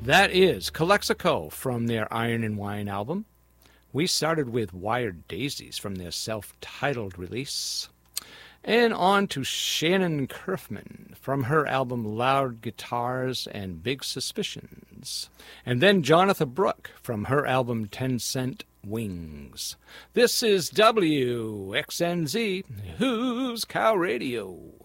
That is Calexico from their Iron and Wine album. We started with Wired Daisies from their self-titled release. And on to Shannon Curfman from her album Loud Guitars and Big Suspicions. And then Jonathan Brooke from her album 10 Cent Wings. This is WXNZ, Who's Cow Radio.